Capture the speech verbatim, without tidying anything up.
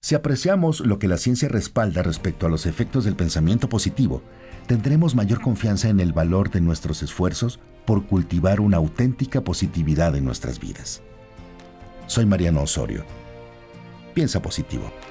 Si apreciamos lo que la ciencia respalda respecto a los efectos del pensamiento positivo, tendremos mayor confianza en el valor de nuestros esfuerzos por cultivar una auténtica positividad en nuestras vidas. Soy Mariano Osorio. Piensa positivo.